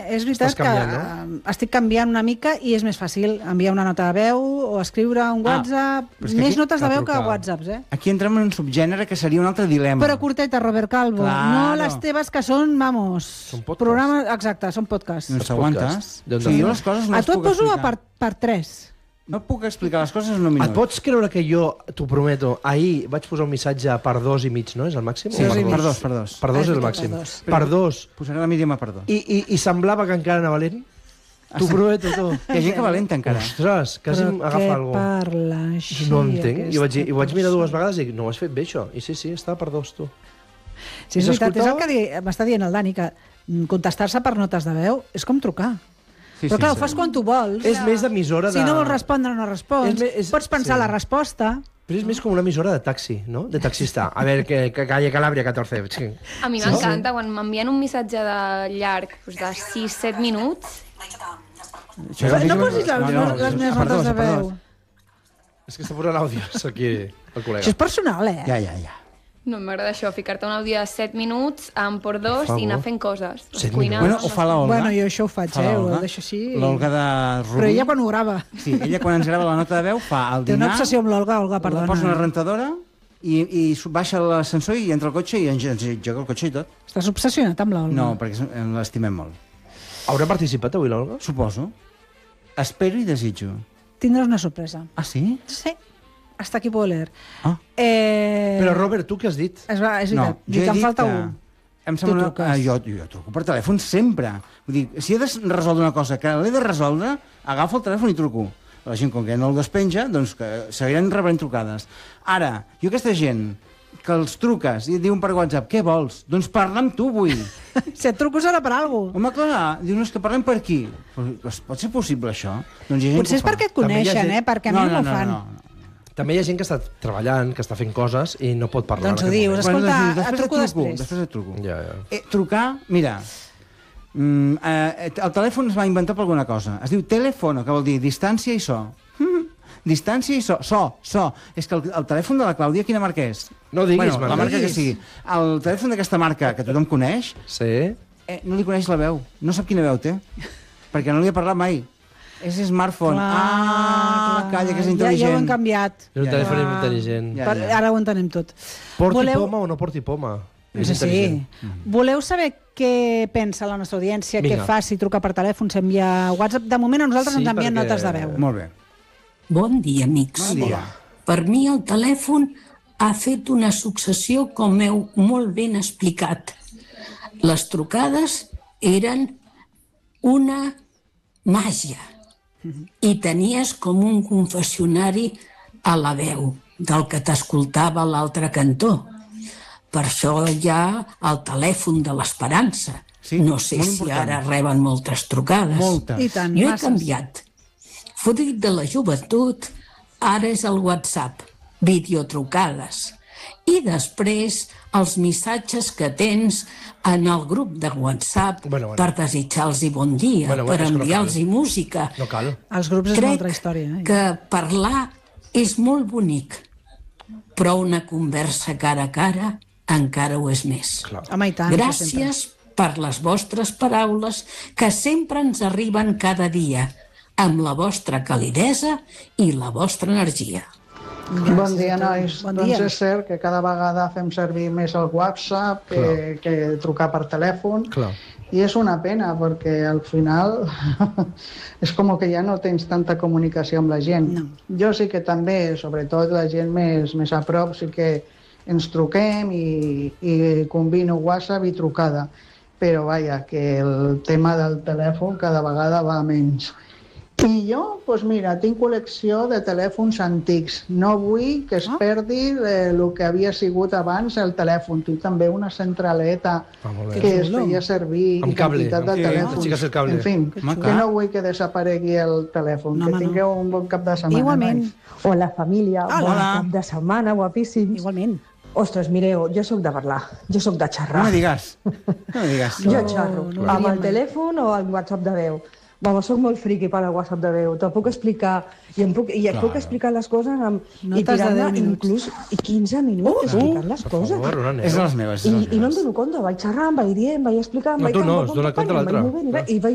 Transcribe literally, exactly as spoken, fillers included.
és veritat que canviant, no? estic canviant una mica i és més fàcil enviar una nota de veu o escriure un WhatsApp. Ah, més aquí, notes de veu que WhatsApps, eh? Aquí entrem en un subgènere que seria un altre dilema. Però curteta, Robert Calvo. Claro. No les teves que són, vamos... Són podcasts. Programes, exacte, són podcasts. No s'aguantes. Doncs Sí, jo les coses no A les tu et puc poso explicar. per, per tres. No puc explicar les coses en un minut. Et pots creure que jo, t'ho prometo, ahir vaig posar un missatge per dos i mig, no? És el màxim? Sí, O per, per per dos? dos, per dos. Per dos Ah, és és el veritat, màxim. per dos. Per dos. Posaré la mínima per dos. I, i, I semblava que encara anava lent? T'ho prometo, tu. Hi ha gent que valenta encara. Ostres, quasi Però m'agafa què alguna cosa. parla així? No entenc. I ho vaig, dir- i ho vaig mirar aquesta dues vegades i dic, no ho has fet bé, això. I sí, sí, està per dos, tu. Sí, és I veritat, és el s'escoltava? que di- m'està dient el Dani, que mm, contestar-se per notes de veu és com trucar. Sí, Però sí, clar, sí. ho fas quan tu vols. És més d'emissora de... Si no vols respondre, no respons. És més- és- Pots pensar sí. la resposta. Però és més com una emissora de taxi, no? De taxista. A veure, que, que calle Calàbria catorze. Sí. A mi m'encanta quan m'envien un missatge de llarg, doncs de sis set minuts. Això és- No posis les, no, no, les meves per dos, notes de per veu. dos. És que està posant àudios aquí, el col·lega. Això és personal, eh? Ja, ja, ja. No m'agrada això, ficar-te un àudio de set minuts amb por dos Per i anar favor. fent coses. Set Cuinar, Bueno, ho fa la Olga. Bueno, jo això ho faig, Fa eh? l'Olga. Ho deixo així. L'Olga de Rubí. Però ella quan ho grava. Sí, ella quan ens grava la nota de veu fa el Té dinar... una obsessió amb l'Olga, Olga, La perdona. posa una rentadora i, i su- baixa l'ascensor i entra al cotxe i ens engega el cotxe i tot. Estàs obsessionat amb l'Olga. No, perquè és- l'estimem molt. Haurà participat avui l'Olga? Suposo. Espero i desitjo. Tindràs una sorpresa. Ah, sí? Sí. Hasta aquí puedo leer. Ah. Eh... Però, Robert, tu què has dit? És, va- és No, veritat. jo Dic he que em dit falta que... un. Em Tu sembla... truques. Ah, jo, jo truco per telèfon sempre. Vull dir, si he de resoldre una cosa que l'he de resoldre, agafo el telèfon i truco. La gent, com que no el despenja, doncs que seguiran rebent trucades. Ara, jo aquesta gent que els truques i et diuen per WhatsApp, què vols? Doncs parla amb tu, vull. Si et truco serà per alguna cosa. Home, clar, diu, no, és que parlem per aquí. Però pot ser possible, això? Doncs hi ha gent Potser és que ho fa. perquè et També hi ha coneixen, gent- eh? Perquè a mi no, no, no, m'ho no, fan. no, no. També hi ha gent que està treballant, que està fent coses i no pot parlar. Doncs en ho aquest dius, moment. escolta, Bueno, et després truco et truco, després. després et truco. Ja, ja. Eh, trucar, mira, mm, eh, el telèfon es va inventar per alguna cosa. Es diu telèfono, que vol dir distància i so. Distància i so. So, so. És que el, el telèfon de la Clàudia, quina marca és? No diguis, bueno, man, la marca diguis. que sigui. El telèfon d'aquesta marca, que tothom coneix, Sí? eh, no li coneix la veu. No sap quina veu té. Perquè no li ha parlat mai. És smartphone. Clar, ah, clar. calla, que és Ja, ja ho intel·ligent. hem canviat. És un Ja, telèfon ja. intel·ligent. Ja, Per, ja. ara ho entenem tot. Porti Voleu- poma o no porti poma? És Sí, sí. intel·ligent. Voleu saber què pensa la nostra audiència, Vinga. què fa si truca per telèfon, s'envia WhatsApp? De moment a nosaltres Sí, ens envien perquè- notes de veu. Molt bé. Bon dia, amics. Bon dia. Per mi el telèfon ha fet una successió, com heu molt ben explicat. Les trucades eren una màgia i tenies com un confessionari a la veu del que t'escoltava a l'altre cantó. Per això hi ha el telèfon de l'esperança. Sí, no sé molt si important. ara reben moltes trucades. Moltes. I tant, Jo he masses. canviat. Fruit de la joventut, ara és el WhatsApp, videotrucades. I després els missatges que tens en el grup de WhatsApp Bueno, bueno. per desitjar-los bon dia, Bueno, bueno, per és que no enviar-los cal. música. No cal. Els grups és una altra història. Eh? que parlar és molt bonic, però una conversa cara a cara encara ho és més. Clar. Home, i tant. això Gràcies per les vostres paraules que sempre ens arriben cada dia, amb la vostra calidesa i la vostra energia. sempre. Bon dia, nois. Bon doncs dia. és cert que cada vegada fem servir més el WhatsApp que, que trucar per telèfon. Clar. I és una pena, perquè al final és com que ja no tens tanta comunicació amb la gent. No. Jo sí que també, sobretot la gent més, més a prop, sí que ens truquem i, i combino WhatsApp i trucada. Però, vaja, que el tema del telèfon cada vegada va menys. I jo, doncs mira, tinc col·lecció de telèfons antics. No vull que es Ah. perdi eh, el que havia sigut abans el telèfon. Tinc també una centraleta Ah, molt bé. que Que es xulo. feia servir Amb i cable, quantitat de amb- sí, telèfons. aixeques el cable. En fi, Que xulo. que no vull que desaparegui el telèfon. No, que home, no. tingueu un bon cap de setmana. Igualment. nois. Hola, família. Hola. Bon cap de setmana, guapíssims. Igualment. Ostres, mireu, jo sóc de parlar, jo sóc de No xerrar. me digues. No me digues. Jo xerro, no ho amb diríem el mai. telèfon o amb WhatsApp de veu. Vamos, soc molt friqui per al WhatsApp de veu. Te'l puc explicar, i, em puc, i et puc explicar les coses amb, i Notes de tirar-me deu minuts. inclús quinze minuts Uh, explicant les Per coses. favor, una neu. És de les meves. És I, de les I no em meves. dono compte, vaig xerrant, vaig dient, vaig explicant, No, vaig tu no, tant, es dona pam, pam, compte pam, l'altre. i vaig movent, i vaig- i vaig